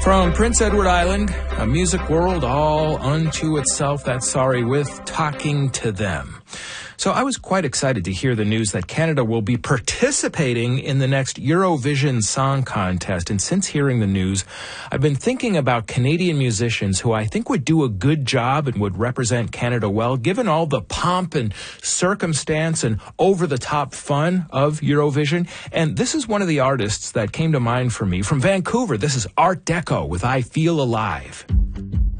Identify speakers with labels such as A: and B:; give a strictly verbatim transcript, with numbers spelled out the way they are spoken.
A: From Prince Edward Island, a music world all unto itself, that's Sorry with Talking to Them. So I was quite excited to hear the news that Canada will be participating in the next Eurovision Song Contest. And since hearing the news, I've been thinking about Canadian musicians who I think would do a good job and would represent Canada well, given all the pomp and circumstance and over-the-top fun of Eurovision. And this is one of the artists that came to mind for me. From Vancouver, this is Art Deco with I Feel Alive.